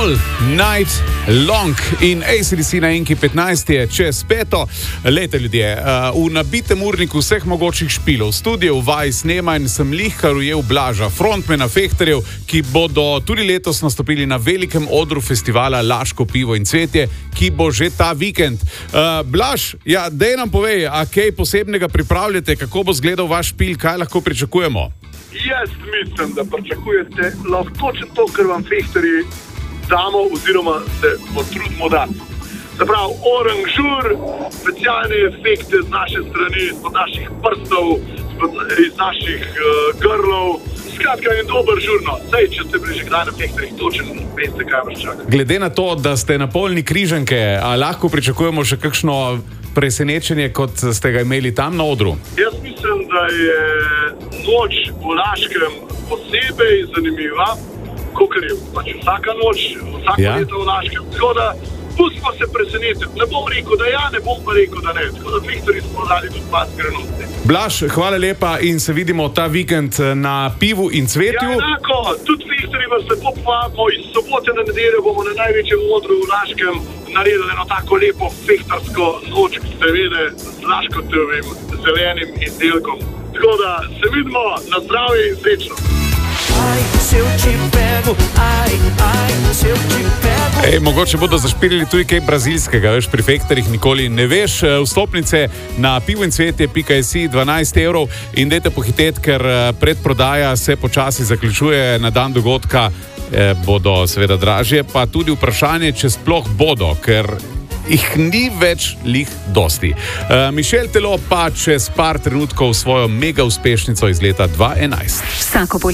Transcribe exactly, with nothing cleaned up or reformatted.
All Night Long in A C D C na Enki petnajst je čez peto. Lete ljudje, v nabitem urniku vseh mogočih špilov, studio v vaj snemanj sem lihkar ujel Blaža, frontmana Fehterjev, ki bodo tudi letos nastopili na velikem odru festivala Laško pivo in cvetje, ki bo že ta vikend. Uh, Blaž, ja, dej nam povej, a kaj posebnega pripravljate, kako bo izgledal vaš špil, kaj lahko pričakujemo? Jaz mislim, da pričakujete lahko točno to, kar vam Fehterji damo oziroma se potrudimo dati. Se pravi, oranžur, specialne efekte z naše strani, iz naših prstov, iz naših uh, grlov. Skratka, je dober žurno. Sej, če ste bili že kdaj na Fehterjih, točno veste, kaj vas čaka. Glede na to, da ste na polni križanke, a lahko pričakujemo še kakšno presenečenje, kot ste ga imeli tam na odru? Jaz mislim, da je noč v Laškem posebej zanimiva, kakor je pač vsaka noč, vsako ja. leto v Laškem. Tako da pustimo se presenetiti. Ne bom rekel, da ja, ne bom pa rekel, da ne. Tako da Fehterji smo dali tudi pa skrivnosti. Blaž, hvala lepa in se vidimo ta vikend na pivu in cvetju. Ja, enako. Tudi Fehterji vas lepo povabimo. Iz sobote na nedeljo bomo na največjem odru v Laškem naredili eno tako lepo fehtarsko noč, seveda z laškotovim zelenim izdelkom. Tako da se vidimo, na zdravje in srečno. Ai, se eu te pego, ai, ai, se eu te pego. Ej, mogoče bodo zašpilili tudi kaj brazilskega, veš, pri Fehterjih nikoli ne veš. Vstopnice na pivoincvetje pika si dvanajst evrov in dajte pohiteti, ker predprodaja se počasi zaključuje, na dan dogodka eh, bodo seveda dražje, pa tudi vprašanje, če sploh bodo, ker jih ni več lih dosti. Uh, Mišel Telo pa čez par trenutkov svojo mega uspešnico iz leta dva enajst.